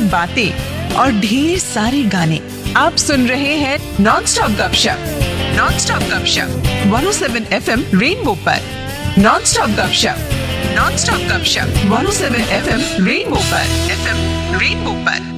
बातें और ढेर सारे गाने। आप सुन रहे हैं नॉन स्टॉप गपशप। नॉन स्टॉप गपशप 107 FM रेनबो पर। नॉन स्टॉप गपशप, नॉन स्टॉप गपशप 107 FM रेनबो पर।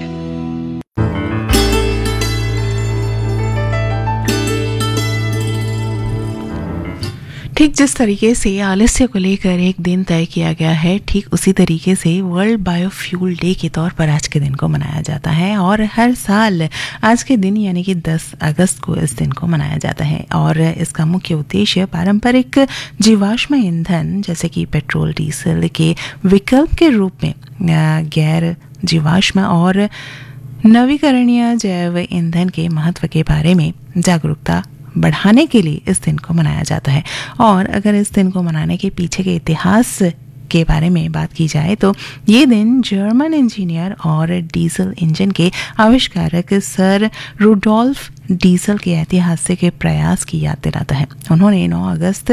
ठीक जिस तरीके से आलस्य को लेकर एक दिन तय किया गया है, ठीक उसी तरीके से वर्ल्ड बायोफ्यूल डे के तौर पर आज के दिन को मनाया जाता है। और हर साल आज के दिन यानी कि 10 अगस्त को इस दिन को मनाया जाता है। और इसका मुख्य उद्देश्य पारंपरिक जीवाश्म ईंधन जैसे कि पेट्रोल, डीजल के विकल्प के रूप में गैर जीवाश्म और नवीकरणीय जैव ईंधन के महत्व के बारे में जागरूकता बढ़ाने के लिए इस दिन को मनाया जाता है। और अगर इस दिन को मनाने के पीछे के इतिहास के बारे में बात की जाए तो ये दिन जर्मन इंजीनियर और डीजल इंजन के आविष्कारक सर रुडोल्फ डीजल के ऐतिहासिक प्रयास की याद दिलाता है। उन्होंने 9 अगस्त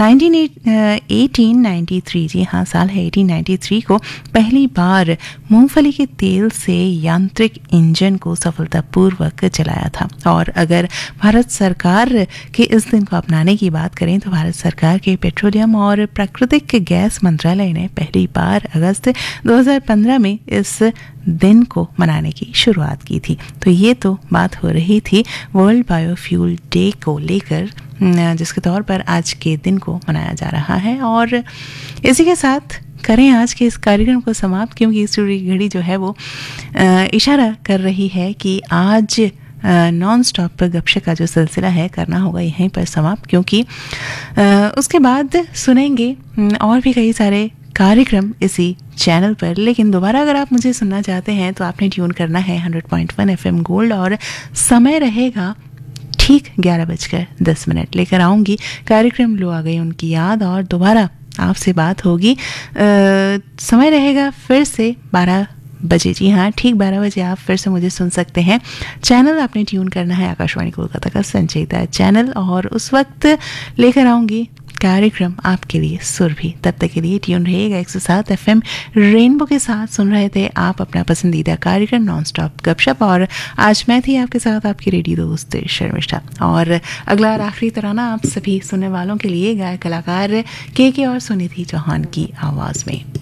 1893 जी हाँ साल है 1893 को पहली बार मूंगफली के तेल से यांत्रिक इंजन को सफलतापूर्वक चलाया था। और अगर भारत सरकार के इस दिन को अपनाने की बात करें तो भारत सरकार के पेट्रोलियम और प्राकृतिक गैस मंत्रालय ने पहली बार अगस्त 2015 में इस दिन को मनाने की शुरुआत की थी। तो ये तो बात हो रही थी वर्ल्ड बायोफ्यूल डे को लेकर, जिसके तौर पर आज के दिन को मनाया जा रहा है। और इसी के साथ करें आज के इस कार्यक्रम को समाप्त, क्योंकि स्टूडियो की घड़ी जो है वो इशारा कर रही है कि आज नॉन स्टॉप गपशप का जो सिलसिला है करना होगा यहीं पर समाप्त, क्योंकि उसके बाद सुनेंगे और भी कई सारे कार्यक्रम इसी चैनल पर। लेकिन दोबारा अगर आप मुझे सुनना चाहते हैं तो आपने ट्यून करना है 100.1 FM गोल्ड और समय रहेगा ठीक 11:10। लेकर आऊँगी कार्यक्रम लो आ गई उनकी याद और दोबारा आपसे बात होगी। समय रहेगा फिर से 12 बजे। जी हाँ, ठीक 12 बजे आप फिर से मुझे सुन सकते हैं। चैनल आपने ट्यून करना है आकाशवाणी कोलकाता का संचयिता चैनल, और उस वक्त लेकर आऊँगी कार्यक्रम आपके लिए सुरभि। तब तक के लिए ट्यून रहिएगा 107 FM रेनबो के साथ। सुन रहे थे आप अपना पसंदीदा कार्यक्रम नॉन स्टॉप गपशप, और आज मैं थी आपके साथ आपकी रेडियो दोस्त शर्मिष्ठा। और अगला और आखिरी तराना आप सभी सुनने वालों के लिए गायक कलाकार के और सुनिधि चौहान की आवाज़ में।